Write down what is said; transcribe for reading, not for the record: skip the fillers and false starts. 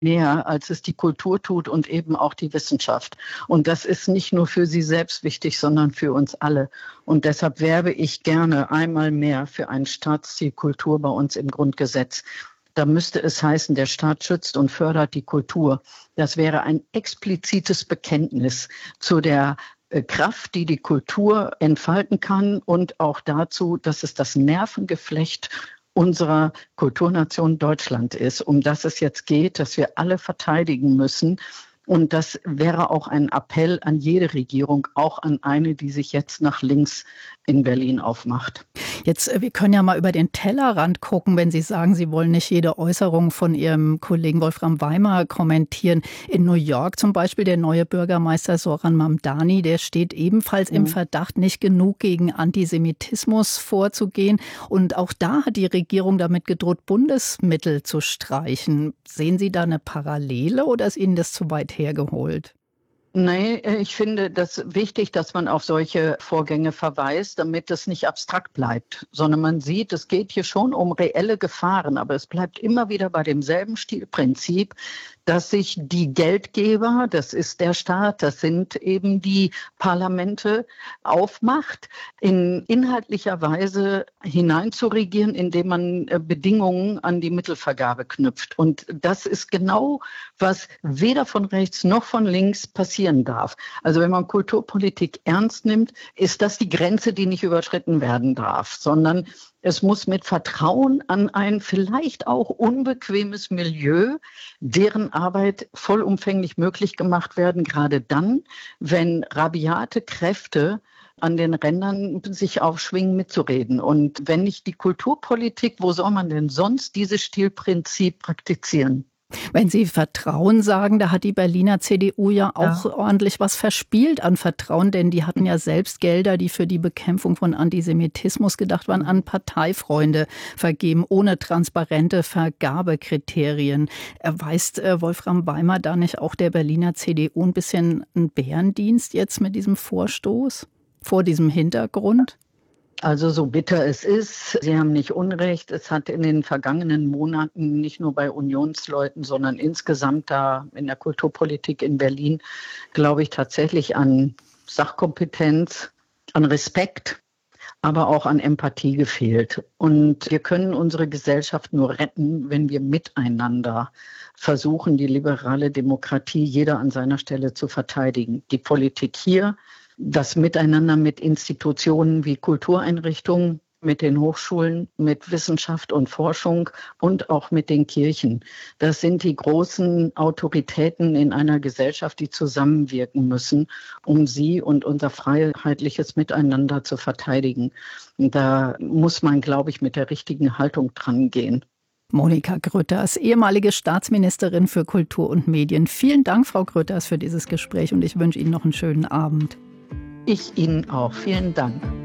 mehr, als es die Kultur tut und eben auch die Wissenschaft. Und das ist nicht nur für sie selbst wichtig, sondern für uns alle. Und deshalb werbe ich gerne einmal mehr für ein Staatsziel Kultur bei uns im Grundgesetz. Da müsste es heißen, der Staat schützt und fördert die Kultur. Das wäre ein explizites Bekenntnis zu der Kraft, die die Kultur entfalten kann und auch dazu, dass es das Nervengeflecht unserer Kulturnation Deutschland ist, um das es jetzt geht, dass wir alle verteidigen müssen. Und das wäre auch ein Appell an jede Regierung, auch an eine, die sich jetzt nach links in Berlin aufmacht. Jetzt, wir können ja mal über den Tellerrand gucken, wenn Sie sagen, Sie wollen nicht jede Äußerung von Ihrem Kollegen Wolfram Weimer kommentieren. In New York zum Beispiel der neue Bürgermeister Zoran Mamdani, der steht ebenfalls im Verdacht, nicht genug gegen Antisemitismus vorzugehen. Und auch da hat die Regierung damit gedroht, Bundesmittel zu streichen. Sehen Sie da eine Parallele oder ist Ihnen das zu weit hergeholt? Nee, ich finde das wichtig, dass man auf solche Vorgänge verweist, damit es nicht abstrakt bleibt, sondern man sieht, es geht hier schon um reelle Gefahren, aber es bleibt immer wieder bei demselben Stilprinzip, dass sich die Geldgeber, das ist der Staat, das sind eben die Parlamente, aufmacht, in inhaltlicher Weise hineinzuregieren, indem man Bedingungen an die Mittelvergabe knüpft. Und das ist genau, was weder von rechts noch von links passieren darf. Also wenn man Kulturpolitik ernst nimmt, ist das die Grenze, die nicht überschritten werden darf, sondern es muss mit Vertrauen an ein vielleicht auch unbequemes Milieu, deren Arbeit vollumfänglich möglich gemacht werden, gerade dann, wenn rabiate Kräfte an den Rändern sich aufschwingen, mitzureden. Und wenn nicht die Kulturpolitik, wo soll man denn sonst dieses Stilprinzip praktizieren? Wenn Sie Vertrauen sagen, da hat die Berliner CDU ja auch ordentlich was verspielt an Vertrauen, denn die hatten ja selbst Gelder, die für die Bekämpfung von Antisemitismus gedacht waren, an Parteifreunde vergeben, ohne transparente Vergabekriterien. Erweist Wolfram Weimer da nicht auch der Berliner CDU ein bisschen einen Bärendienst jetzt mit diesem Vorstoß, vor diesem Hintergrund? Also so bitter es ist, Sie haben nicht Unrecht, es hat in den vergangenen Monaten nicht nur bei Unionsleuten, sondern insgesamt da in der Kulturpolitik in Berlin, glaube ich, tatsächlich an Sachkompetenz, an Respekt, aber auch an Empathie gefehlt. Und wir können unsere Gesellschaft nur retten, wenn wir miteinander versuchen, die liberale Demokratie jeder an seiner Stelle zu verteidigen. Die Politik hier, das Miteinander mit Institutionen wie Kultureinrichtungen, mit den Hochschulen, mit Wissenschaft und Forschung und auch mit den Kirchen. Das sind die großen Autoritäten in einer Gesellschaft, die zusammenwirken müssen, um sie und unser freiheitliches Miteinander zu verteidigen. Und da muss man, glaube ich, mit der richtigen Haltung dran gehen. Monika Grütters, ehemalige Staatsministerin für Kultur und Medien. Vielen Dank, Frau Grütters, für dieses Gespräch und ich wünsche Ihnen noch einen schönen Abend. Ich Ihnen auch. Vielen Dank.